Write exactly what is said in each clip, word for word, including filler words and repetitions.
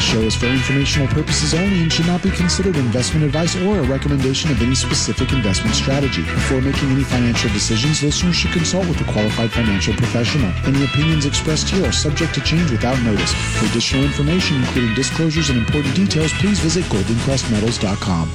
show is for informational purposes only and should not be considered investment advice or a recommendation of any specific investment strategy. Before making any financial decisions, listeners should consult with a qualified financial professional. Any opinions expressed here are subject to change without notice. For additional information, including disclosures and important details, please visit golden crest metals dot com.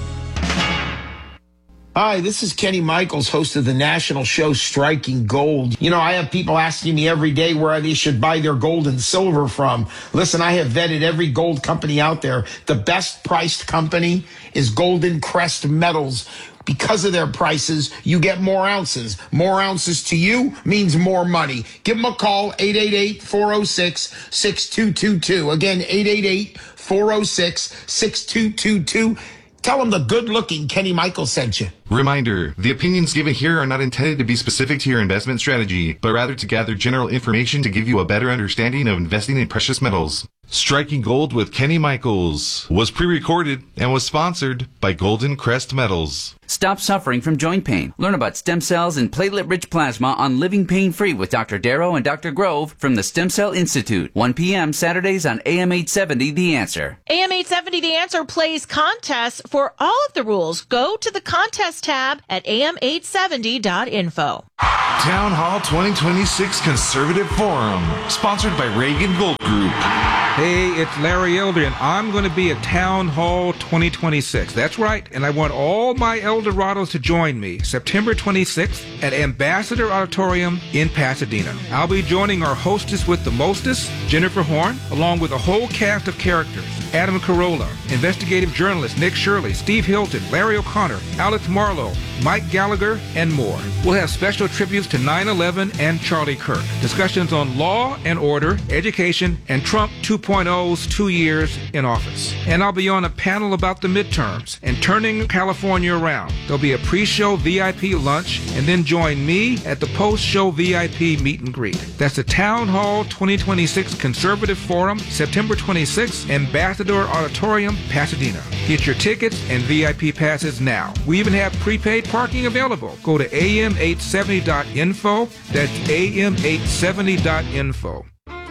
Hi, this is Kenny Michaels, host of the national show Striking Gold. You know, I have people asking me every day where they should buy their gold and silver from. Listen, I have vetted every gold company out there. The best priced company is Golden Crest Metals. Because of their prices, you get more ounces. More ounces to you means more money. Give them a call, eight eight eight, four oh six, six two two two. Again, eight eight eight, four oh six, six two two two. Tell them the good-looking Kenny Michaels sent you. Reminder, the opinions given here are not intended to be specific to your investment strategy, but rather to gather general information to give you a better understanding of investing in precious metals. Striking Gold with Kenny Michaels was pre-recorded and was sponsored by Golden Crest Metals. Stop suffering from joint pain. Learn about stem cells and platelet-rich plasma on Living Pain-Free with Doctor Darrow and Doctor Grove from the Stem Cell Institute. one p.m. Saturdays on A M eight seventy The Answer. A M eight seventy The Answer plays contests for all of the rules. Go to the contest tab at A M eight seventy dot info. Town Hall twenty twenty-six Conservative Forum, sponsored by Reagan Gold Group. Hey, it's Larry Elder, and I'm going to be at Town Hall twenty twenty-six. That's right, and I want all my Eldorados to join me September twenty-sixth at Ambassador Auditorium in Pasadena. I'll be joining our hostess with the mostest, Jennifer Horn, along with a whole cast of characters. Adam Carolla, investigative journalist Nick Shirley, Steve Hilton, Larry O'Connor, Alex Marlowe, Mike Gallagher, and more. We'll have special tributes to nine eleven and Charlie Kirk, discussions on law and order, education, and Trump two point oh's two years in office. And I'll be on a panel about the midterms and turning California around. There'll be a pre-show V I P lunch, and then join me at the post-show V I P meet and greet. That's the Town Hall twenty twenty-six Conservative Forum, September twenty-sixth, Ambassador Auditorium, Pasadena. Get your tickets and V I P passes now. We even have prepaid parking available. Go to A M eight seventy dot info. That's A M eight seventy dot info.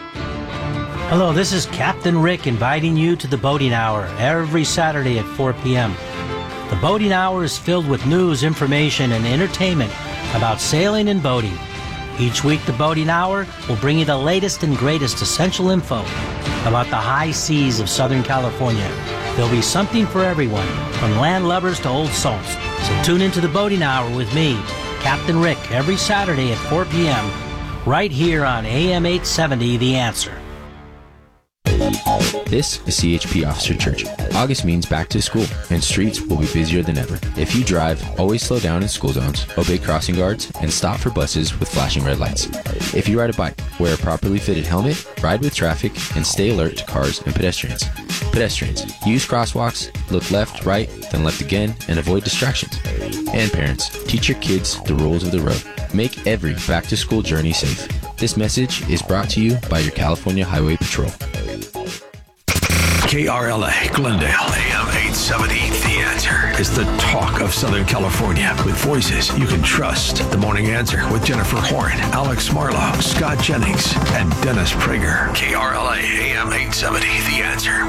Hello, this is Captain Rick inviting you to the Boating Hour every Saturday at four p.m. The Boating Hour is filled with news, information, and entertainment about sailing and boating. Each week, the Boating Hour will bring you the latest and greatest essential info about the high seas of Southern California. There'll be something for everyone, from land lovers to old salts. So tune into the Boating Hour with me, Captain Rick, every Saturday at four p.m. right here on A M eight seventy The Answer. This is C H P Officer Church. August means back to school, and streets will be busier than ever. If you drive, always slow down in school zones, obey crossing guards, and stop for buses with flashing red lights. If you ride a bike, wear a properly fitted helmet, ride with traffic, and stay alert to cars and pedestrians. Pedestrians, use crosswalks, look left, right, then left again, and avoid distractions. And parents, teach your kids the rules of the road. Make every back-to-school journey safe. This message is brought to you by your California Highway Patrol. K R L A, Glendale, A M eight seventy, The Answer is the talk of Southern California with voices you can trust. The Morning Answer with Jennifer Horn, Alex Marlowe, Scott Jennings, and Dennis Prager. K R L A, A M eight seventy, The Answer.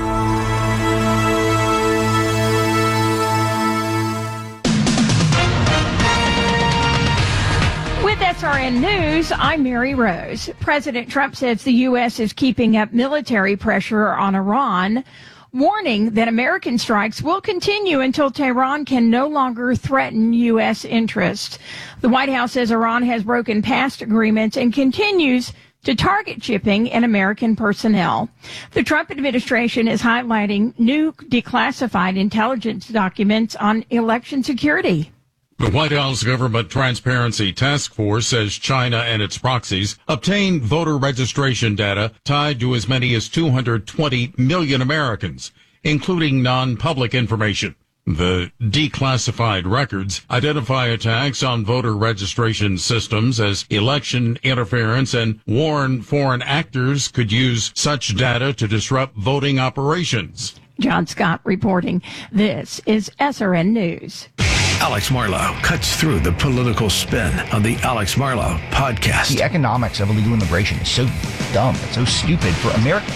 With S R N News, I'm Mary Rose. President Trump says the U S is keeping up military pressure on Iran, warning that American strikes will continue until Tehran can no longer threaten U S interests. The White House says Iran has broken past agreements and continues to target shipping and American personnel. The Trump administration is highlighting new declassified intelligence documents on election security. The White House Government Transparency Task Force says China and its proxies obtained voter registration data tied to as many as two hundred twenty million Americans, including non-public information. The declassified records identify attacks on voter registration systems as election interference and warn foreign actors could use such data to disrupt voting operations. John Scott reporting. This is S R N News. Alex Marlowe cuts through the political spin on the Alex Marlowe podcast. The economics of illegal immigration is so dumb, it's so stupid for Americans.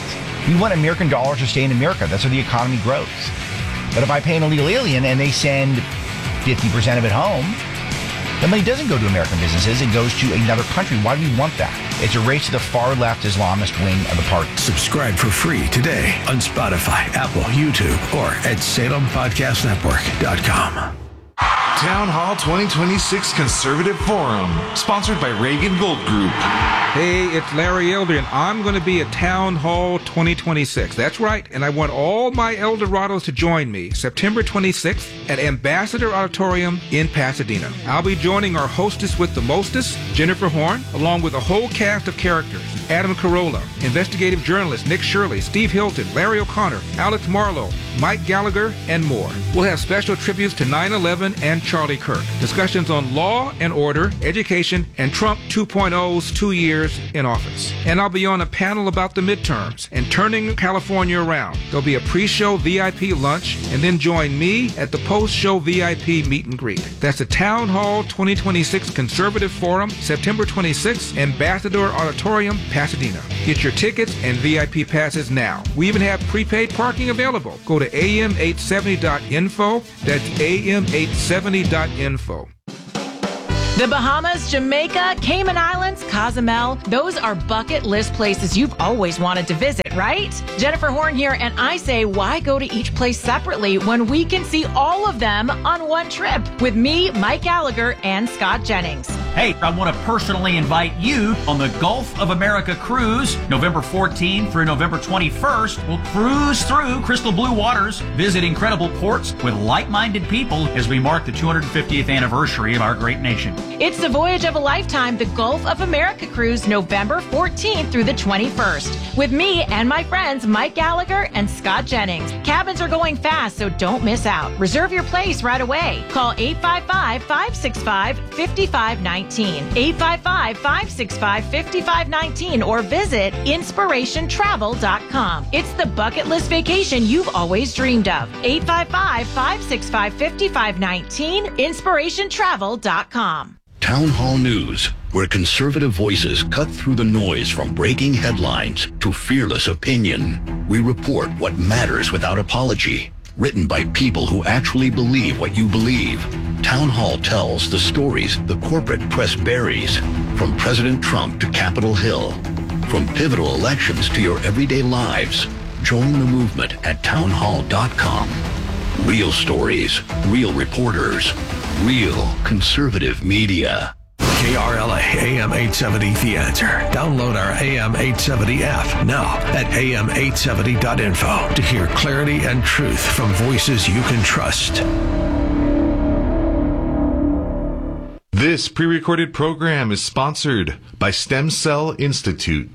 We want American dollars to stay in America. That's how the economy grows. But if I pay an illegal alien and they send fifty percent of it home, the money doesn't go to American businesses. It goes to another country. Why do we want that? It's a race to the far-left Islamist wing of the party. Subscribe for free today on Spotify, Apple, YouTube, or at Salem Podcast Network dot com. Town Hall twenty twenty-six Conservative Forum, sponsored by Reagan Gold Group. Hey, it's Larry Elder, and I'm going to be at Town Hall twenty twenty-six. That's right, and I want all my Eldorados to join me September twenty-sixth at Ambassador Auditorium in Pasadena. I'll be joining our hostess with the mostest, Jennifer Horn, along with a whole cast of characters. Adam Carolla, investigative journalist Nick Shirley, Steve Hilton, Larry O'Connor, Alex Marlowe, Mike Gallagher, and more. We'll have special tributes to nine eleven and Charlie Kirk, discussions on law and order, education, and Trump two point oh's two years in office. And I'll be on a panel about the midterms and turning California around. There'll be a pre-show V I P lunch, and then join me at the post-show V I P meet and greet. That's the Town Hall twenty twenty-six Conservative Forum, September twenty-sixth, Ambassador Auditorium, Pasadena. Get your tickets and V I P passes now. We even have prepaid parking available. Go to A M eight seventy dot info. That's A M eight seventy dot info. The Bahamas, Jamaica, Cayman Islands, Cozumel, those are bucket list places you've always wanted to visit, right? Jennifer Horn here, and I say, why go to each place separately when we can see all of them on one trip with me, Mike Gallagher, and Scott Jennings? Hey, I want to personally invite you on the Gulf of America cruise, November fourteenth through November twenty-first. We'll cruise through crystal blue waters, visit incredible ports with like-minded people as we mark the two hundred fiftieth anniversary of our great nation. It's the voyage of a lifetime, the Gulf of America cruise, November fourteenth through the twenty-first, with me and my friends Mike Gallagher and Scott Jennings. Cabins are going fast, so don't miss out. Reserve your place right away. Call eight five five, five six five, five five one nine, eight five five, five six five, five five one nine, or visit inspiration travel dot com. It's the bucket list vacation you've always dreamed of. eight five five, five six five, five five one nine, inspiration travel dot com. Town Hall News, where conservative voices cut through the noise from breaking headlines to fearless opinion. We report what matters without apology. Written by people who actually believe what you believe. Town Hall tells the stories the corporate press buries, from President Trump to Capitol Hill. From pivotal elections to your everyday lives. Join the movement at town hall dot com. Real stories, real reporters, real conservative media. K R L A A M eight seventy The Answer. Download our A M eight seventy app now at A M eight seventy dot info to hear clarity and truth from voices you can trust. This pre-recorded program is sponsored by Stem Cell Institute.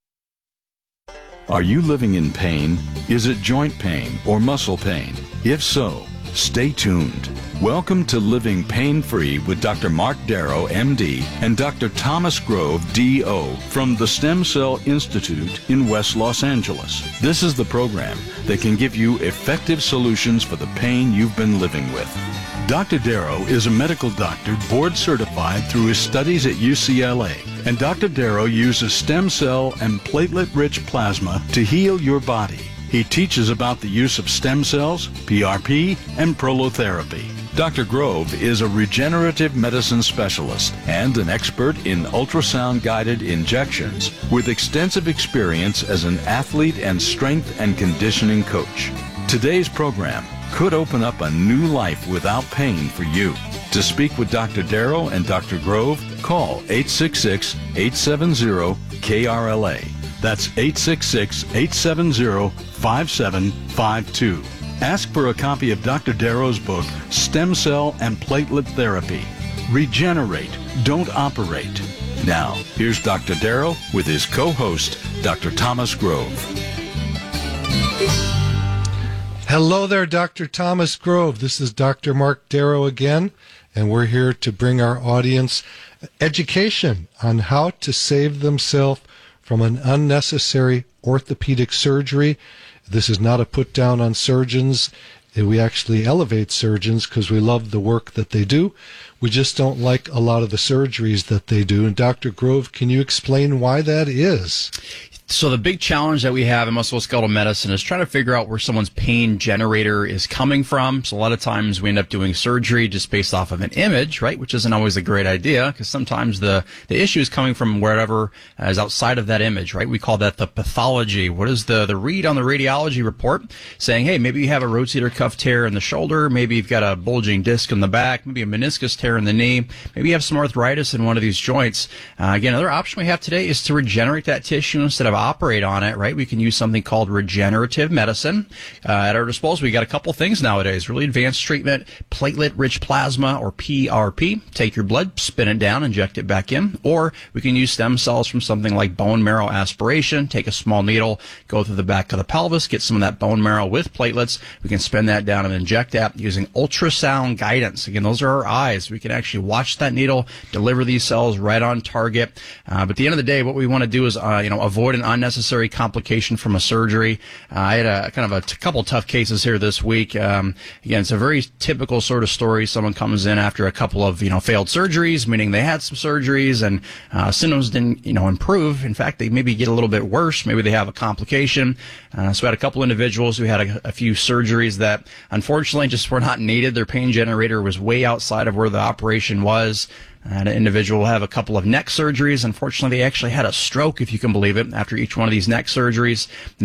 Are you living in pain? Is it joint pain or muscle pain? If so, stay tuned. Welcome to Living Pain-Free with Doctor Mark Darrow, M D, and Doctor Thomas Grove, D O, from the Stem Cell Institute in West Los Angeles. This is the program that can give you effective solutions for the pain you've been living with. Doctor Darrow is a medical doctor board certified through his studies at U C L A, and Doctor Darrow uses stem cell and platelet-rich plasma to heal your body. He teaches about the use of stem cells, P R P, and prolotherapy. Doctor Grove is a regenerative medicine specialist and an expert in ultrasound-guided injections with extensive experience as an athlete and strength and conditioning coach. Today's program could open up a new life without pain for you. To speak with Doctor Darrow and Doctor Grove, call eight six six, eight seven zero, K R L A. That's eight six six, eight seven zero, five seven five two. Ask for a copy of Doctor Darrow's book, Stem Cell and Platelet Therapy. Regenerate, don't operate. Now, here's Doctor Darrow with his co-host, Doctor Thomas Grove. Hello there, Doctor Thomas Grove. This is Doctor Mark Darrow again, and we're here to bring our audience education on how to save themselves from an unnecessary orthopedic surgery. This is not a put down on surgeons. We actually elevate surgeons because we love the work that they do. We just don't like a lot of the surgeries that they do. And Doctor Grove, can you explain why that is? So the big challenge that we have in musculoskeletal medicine is trying to figure out where someone's pain generator is coming from. So a lot of times we end up doing surgery just based off of an image, right? Which isn't always a great idea because sometimes the, the issue is coming from wherever is outside of that image, right? We call that the pathology. What is the, the read on the radiology report saying, hey, maybe you have a rotator cuff tear in the shoulder. Maybe you've got a bulging disc in the back. Maybe a meniscus tear in the knee. Maybe you have some arthritis in one of these joints. Uh, again, another option we have today is to regenerate that tissue instead of operate on it, right? We can use something called regenerative medicine. Uh, at our disposal, we got a couple things nowadays. Really advanced treatment, platelet-rich plasma, or P R P. Take your blood, spin it down, inject it back in. Or we can use stem cells from something like bone marrow aspiration. Take a small needle, go through the back of the pelvis, get some of that bone marrow with platelets. We can spin that down and inject that using ultrasound guidance. Again, those are our eyes. We can actually watch that needle, deliver these cells right on target. Uh, but at the end of the day, what we want to do is, uh, you know, avoid an unnecessary complication from a surgery. Uh, I had a kind of a t- couple tough cases here this week. Um, again, it's a very typical sort of story. Someone comes in after a couple of, you know, failed surgeries, meaning they had some surgeries and uh, symptoms didn't, you know, improve. In fact, they maybe get a little bit worse. Maybe they have a complication. Uh, so we had a couple individuals who had a, a few surgeries that unfortunately just were not needed. Their pain generator was way outside of where the operation was. And an individual will have a couple of neck surgeries. Unfortunately, they actually had a stroke, if you can believe it, after each one of these neck surgeries.